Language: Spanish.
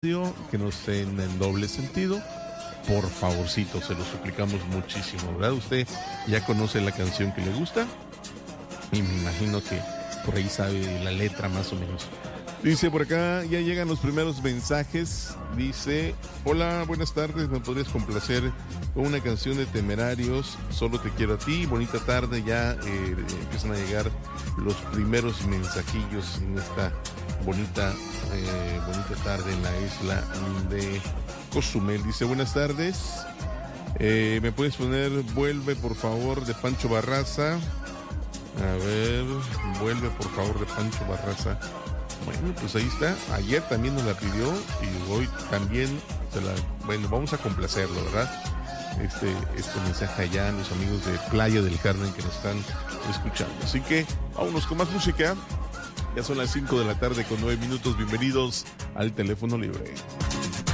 que no estén en doble sentido. Por favorcito, se lo suplicamos muchísimo, ¿verdad? Usted ya conoce la canción que le gusta y me imagino que por ahí sabe la letra más o menos. Dice por acá, ya llegan los primeros mensajes. Dice, hola, buenas tardes, ¿me podrías complacer con una canción de Temerarios? Solo te quiero a ti. Bonita tarde, ya empiezan a llegar los primeros mensajillos en esta bonita tarde en la isla de Cozumel. Dice, buenas tardes, ¿me puedes poner Vuelve por favor de Pancho Barraza? A ver, Vuelve por favor de Pancho Barraza. Bueno, pues ahí está. Ayer también nos la pidió y hoy también bueno, vamos a complacerlo, ¿verdad? Este mensaje allá a los amigos de Playa del Carmen que nos están escuchando. Así que vámonos con más música. Ya son las 5 de la tarde con 9 minutos. Bienvenidos al Teléfono Libre.